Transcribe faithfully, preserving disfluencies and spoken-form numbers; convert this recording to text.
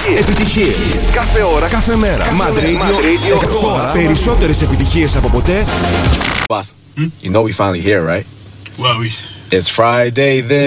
Επιτυχίες. Κάθε ώρα. Κάθε μέρα. Mad Radio. Τώρα περισσότερες επιτυχίες από ποτέ. Boss, hmm? You know we finally here, right? Well, we... It's Friday then.